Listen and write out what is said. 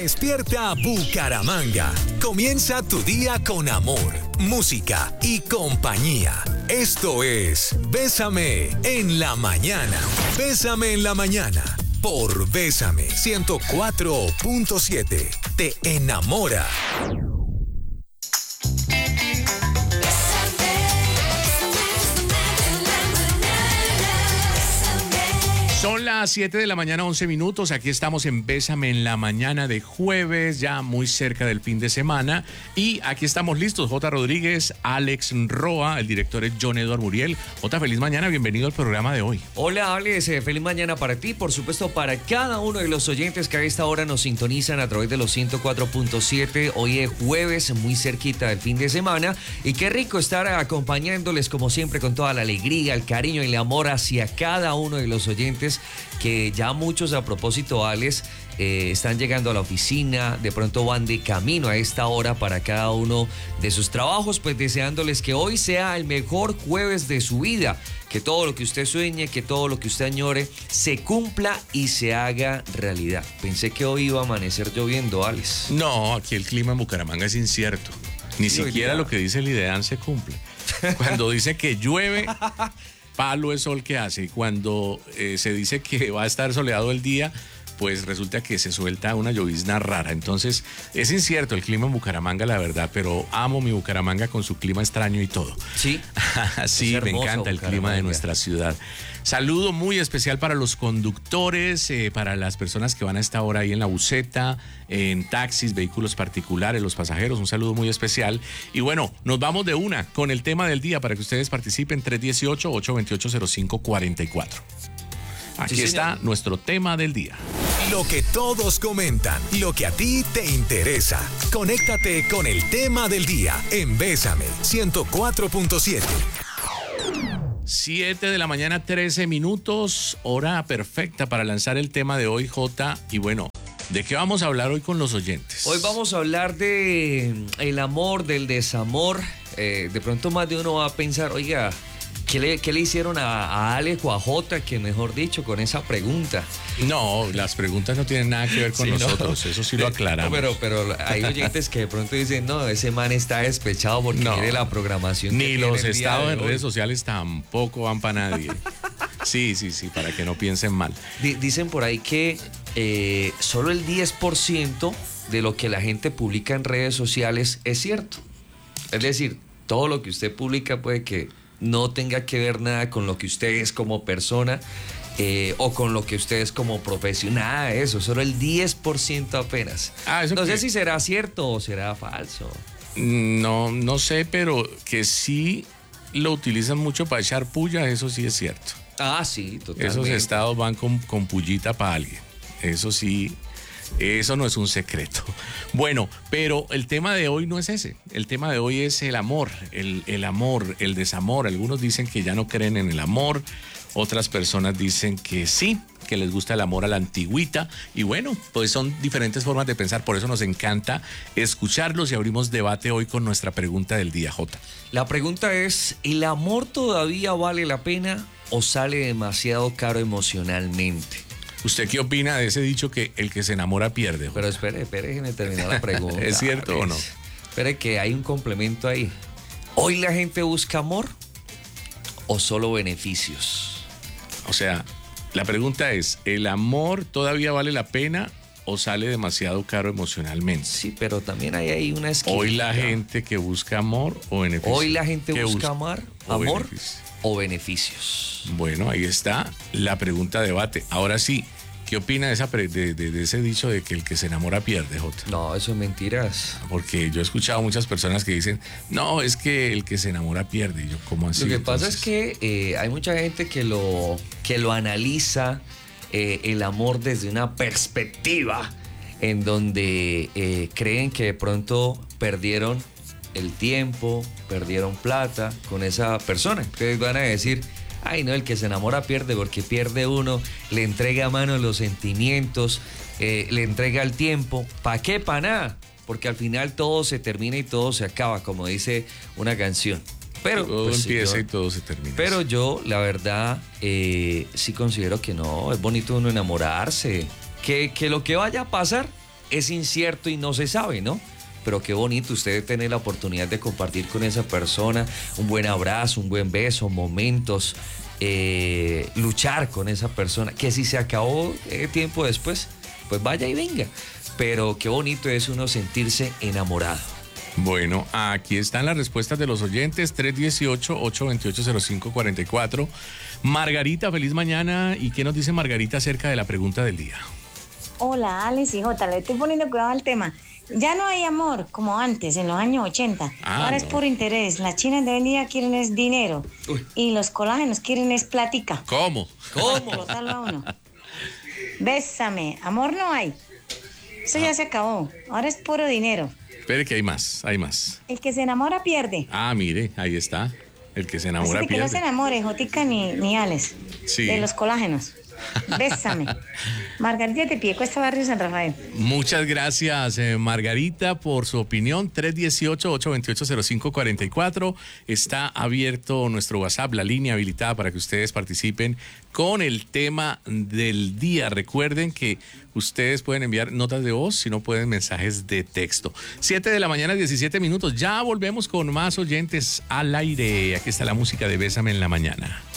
Despierta Bucaramanga. Comienza tu día con amor, música y compañía. Esto es Bésame en la mañana. Bésame en la mañana por Bésame 104.7. Te enamora. Son las 7 de la mañana, 11 minutos. Aquí estamos en Bésame en la mañana de jueves, ya muy cerca del fin de semana. Y aquí estamos listos. J. Rodríguez, Alex Roa, el director es John Edward Muriel. J, feliz mañana, bienvenido al programa de hoy. Hola, Alex, feliz mañana para ti, por supuesto para cada uno de los oyentes que a esta hora nos sintonizan a través de los 104.7. Hoy es jueves, muy cerquita del fin de semana. Y qué rico estar acompañándoles como siempre con toda la alegría, el cariño y el amor hacia cada uno de los oyentes, que ya muchos, a propósito, Alex, están llegando a la oficina, de pronto van de camino a esta hora para cada uno de sus trabajos, pues deseándoles que hoy sea el mejor jueves de su vida, que todo lo que usted sueñe, que todo lo que usted añore se cumpla y se haga realidad. Pensé que hoy iba a amanecer lloviendo, Alex. No, aquí el clima en Bucaramanga es incierto. Ni siquiera lo que dice el IDEAN se cumple. Cuando dice que llueve, palo es sol que hace. Y cuando se dice que va a estar soleado el día, pues resulta que se suelta una llovizna rara. Entonces, es incierto el clima en Bucaramanga, la verdad, pero amo mi Bucaramanga con su clima extraño y todo. Sí. Sí, me encanta el clima de nuestra ciudad. Saludo muy especial para los conductores, para las personas que van a esta hora ahí en la buseta, en taxis, vehículos particulares, los pasajeros, un saludo muy especial. Y bueno, nos vamos de una con el tema del día para que ustedes participen, 318-828-0544. Aquí sí, está nuestro tema del día. Lo que todos comentan, lo que a ti te interesa. Conéctate con el tema del día en Bésame 104.7. 7 de la mañana, 13 minutos, hora perfecta para lanzar el tema de hoy, J. Y bueno, ¿de qué vamos a hablar hoy con los oyentes? Hoy vamos a hablar de el amor, del desamor. De pronto más de uno va a pensar, oiga, ¿qué le hicieron a Alex o a J, que mejor dicho, con esa pregunta? No, las preguntas no tienen nada que ver con nosotros, no. Eso sí lo aclaramos. Pero hay oyentes que de pronto dicen, no, ese man está despechado porque mire la programación. Ni los estados en redes sociales tampoco van para nadie. Sí, para que no piensen mal. Dicen por ahí que solo el 10% de lo que la gente publica en redes sociales es cierto. Es decir, todo lo que usted publica puede que no tenga que ver nada con lo que usted es como persona o con lo que usted es como profesional. Nada de eso, solo el 10% apenas. No sé si será cierto o será falso. No sé, pero que sí lo utilizan mucho para echar puya, eso sí es cierto. Ah, sí, totalmente. Esos estados van con pullita para alguien. Eso sí. Eso no es un secreto. Bueno, pero el tema de hoy no es ese. El tema de hoy es el amor, el amor, el desamor. Algunos dicen que ya no creen en el amor, otras personas dicen que sí, que les gusta el amor a la antigüita. Y bueno, pues son diferentes formas de pensar. Por eso nos encanta escucharlos y abrimos debate hoy con nuestra pregunta del día, J. La pregunta es, ¿el amor todavía vale la pena o sale demasiado caro emocionalmente? ¿Usted qué opina de ese dicho que el que se enamora pierde? Pero espere, déjeme terminar la pregunta. ¿Es cierto o no? Espere que hay un complemento ahí. ¿Hoy la gente busca amor o solo beneficios? O sea, la pregunta es, ¿el amor todavía vale la pena o sale demasiado caro emocionalmente? Sí, pero también hay una esquina. ¿Hoy la gente que busca amor o beneficios? ¿Hoy la gente busca amor o beneficios? Bueno, ahí está la pregunta debate. Ahora sí, ¿qué opina de ese dicho de que el que se enamora pierde, Jota? No, eso es mentiras. Porque yo he escuchado muchas personas que dicen, no, es que el que se enamora pierde. Y yo, ¿cómo así? Lo que pasa es que hay mucha gente que lo analiza el amor desde una perspectiva en donde creen que de pronto perdieron el tiempo, perdieron plata con esa persona. Ustedes van a decir, ay no, el que se enamora pierde, porque pierde uno, le entrega a mano los sentimientos, le entrega el tiempo. ¿Para qué? Para nada. Porque al final todo se termina y todo se acaba, como dice una canción. Pero todo pues, empieza y todo se termina. Pero yo, la verdad, sí considero que no, es bonito uno enamorarse. Que lo que vaya a pasar, es incierto y no se sabe, ¿no? Pero qué bonito usted tener la oportunidad de compartir con esa persona un buen abrazo, un buen beso, momentos, luchar con esa persona, que si se acabó tiempo después, pues vaya y venga. Pero qué bonito es uno sentirse enamorado. Bueno, aquí están las respuestas de los oyentes, 318-828-0544. Margarita, feliz mañana. ¿Y qué nos dice Margarita acerca de la pregunta del día? Hola, Alex y Jota, le estoy poniendo cuidado al tema. Ya no hay amor como antes, en los años 80. Ahora es por interés. Las chinas de hoy en día quieren es dinero. Uy. Y los colágenos quieren es plática. ¿Cómo? Explotarlo a uno. Bésame. Amor no hay. Eso ya se acabó. Ahora es puro dinero. Espere que hay más, hay más. El que se enamora pierde. Ah, mire, ahí está. El que se Así enamora de que no se pierde. enamore, Jotica ni Alex. Sí. De los colágenos. Bésame. Margarita de Piedecuesta, Barrio San Rafael. Muchas gracias, Margarita, por su opinión. 318-828-0544. Está abierto nuestro WhatsApp, la línea habilitada para que ustedes participen con el tema del día. Recuerden que ustedes pueden enviar notas de voz, si no pueden mensajes de texto. 7 de la mañana, 17 minutos. Ya volvemos con más oyentes al aire. Aquí está la música de Bésame en la mañana.